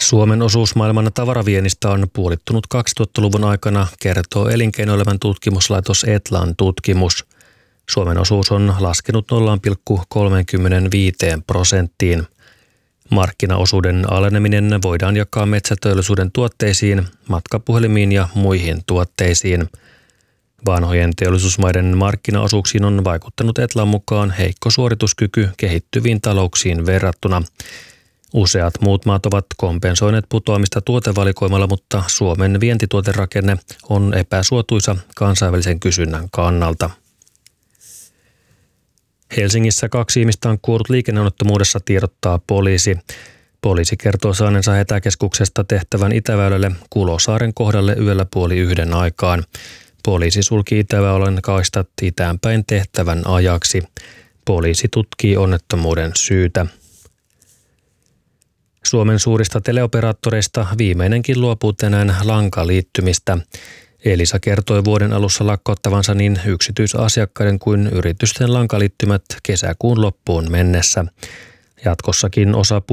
Suomen osuus maailman tavaraviennistä on puolittunut 2000-luvun aikana, kertoo elinkeinoelämän tutkimuslaitos Etlan tutkimus. Suomen osuus on laskenut 0,35%. Markkinaosuuden aleneminen voidaan jakaa metsäteollisuuden tuotteisiin, matkapuhelimiin ja muihin tuotteisiin. Vanhojen teollisuusmaiden markkinaosuuksiin on vaikuttanut Etlan mukaan heikko suorituskyky kehittyviin talouksiin verrattuna. Useat muut maat ovat kompensoineet putoamista tuotevalikoimalla, mutta Suomen vientituoterakenne on epäsuotuisa kansainvälisen kysynnän kannalta. Helsingissä 2 ihmistä on kuollut liikenneonnettomuudessa, tiedottaa poliisi. Poliisi kertoo saaneensa hätäkeskuksesta tehtävän Itäväylälle Kulosaaren kohdalle yöllä 12:30 aikaan. Poliisi sulki Itäväylän kaistat itäänpäin tehtävän ajaksi. Poliisi tutkii onnettomuuden syytä. Suomen suurista teleoperaattoreista viimeinenkin luopuu tänään lankaliittymistä. Elisa kertoi vuoden alussa lakkauttavansa niin yksityisasiakkaiden kuin yritysten lankaliittymät kesäkuun loppuun mennessä. Jatkossakin osa